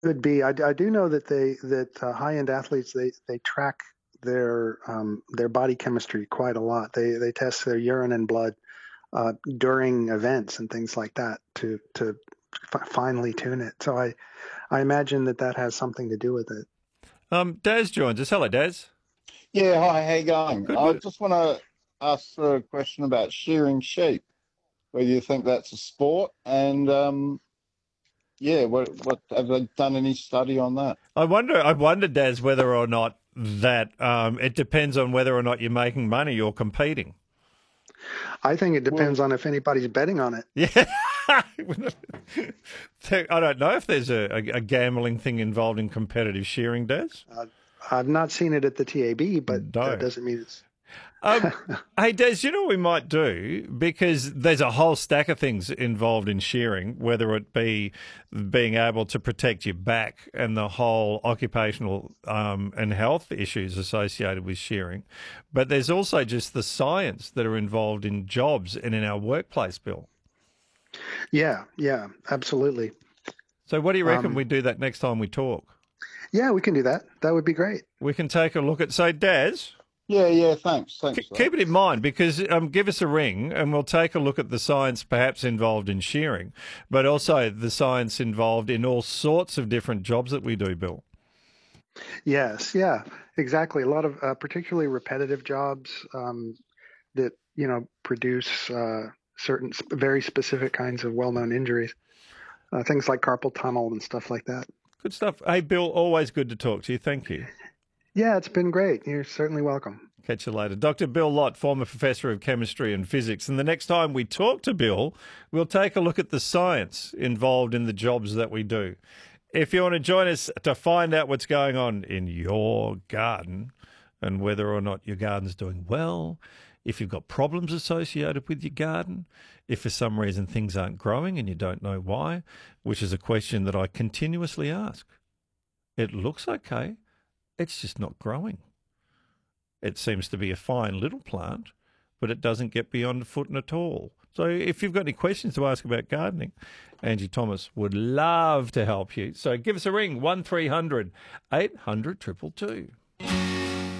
Could be. I do know that high-end athletes they track their body chemistry quite a lot. They test their urine and blood during events and things like that to finely tune it. So I imagine that has something to do with it. Daz joins us. Hello, Daz. Yeah, hi, how you going? Good, I good. just want to ask a question about shearing sheep. Whether you think that's a sport, and yeah, what have they done any study on that? I wonder, Daz, whether or not that it depends on whether or not you're making money or competing. I think it depends Well, on if anybody's betting on it. Yeah. I don't know if there's a gambling thing involved in competitive shearing, Daz. I've not seen it at the TAB, but that No. doesn't mean it's. Um, hey, Des, you know what we might do? Because there's a whole stack of things involved in shearing, whether it be being able to protect your back and the whole occupational and health issues associated with shearing. But there's also just the science that are involved in jobs and in our workplace, Bill. Yeah, absolutely. So what do you reckon Um, we do that next time we talk? yeah, we can do that. That would be great. We can take a look at, so Des, yeah, thanks for that. keep it in mind because give us a ring and we'll take a look at the science perhaps involved in shearing, but also the science involved in all sorts of different jobs that we do, Bill. Yes, yeah, exactly. A lot of particularly repetitive jobs that produce very specific kinds of well-known injuries, things like carpal tunnel and stuff like that. Good stuff. Hey, Bill, always good to talk to you. Thank you. Yeah, it's been great. You're certainly welcome. Catch you later. Dr. Bill Lott, former professor of chemistry and physics. And the next time we talk to Bill, we'll take a look at the science involved in the jobs that we do. If you want to join us to find out what's going on in your garden and whether or not your garden's doing well, if you've got problems associated with your garden, if for some reason things aren't growing and you don't know why, which is a question that I continuously ask. It looks okay, it's just not growing. It seems to be a fine little plant, but it doesn't get beyond a foot at all. So if you've got any questions to ask about gardening, Angie Thomas would love to help you. So give us a ring, 1300 800 222.